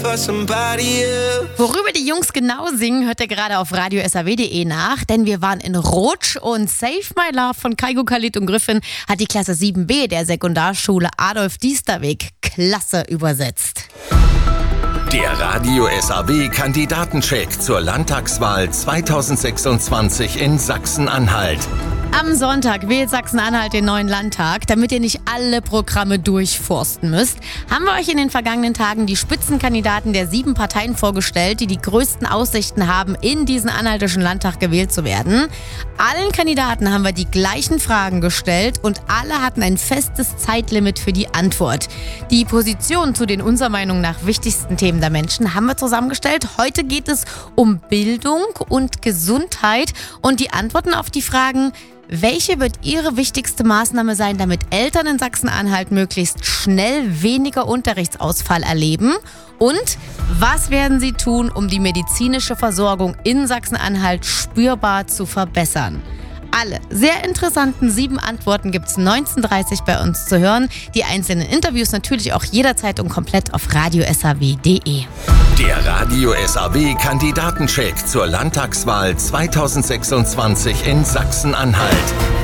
for somebody else. Worüber die Jungs genau singen, hört ihr gerade auf radio.saw.de nach, denn wir waren in Rutsch und Save My Love von Kaigo, Khalid und Griffin hat die Klasse 7b der Sekundarschule Adolf Diesterweg klasse übersetzt. Der Radio SAW Kandidatencheck zur Landtagswahl 2026 in Sachsen-Anhalt. Am Sonntag wählt Sachsen-Anhalt den neuen Landtag. Damit ihr nicht alle Programme durchforsten müsst, haben wir euch in den vergangenen Tagen die Spitzenkandidaten der 7 Parteien vorgestellt, die die größten Aussichten haben, in diesen anhaltischen Landtag gewählt zu werden. Allen Kandidaten haben wir die gleichen Fragen gestellt und alle hatten ein festes Zeitlimit für die Antwort. Die Position zu den unserer Meinung nach wichtigsten Themen der Menschen haben wir zusammengestellt. Heute geht es um Bildung und Gesundheit und die Antworten auf die Fragen: Welche wird Ihre wichtigste Maßnahme sein, damit Eltern in Sachsen-Anhalt möglichst schnell weniger Unterrichtsausfall erleben? Und was werden Sie tun, um die medizinische Versorgung in Sachsen-Anhalt spürbar zu verbessern? Alle sehr interessanten 7 Antworten gibt es 19:30 bei uns zu hören. Die einzelnen Interviews natürlich auch jederzeit und komplett auf radio.saw.de. Der Radio SAW Kandidatencheck zur Landtagswahl 2026 in Sachsen-Anhalt.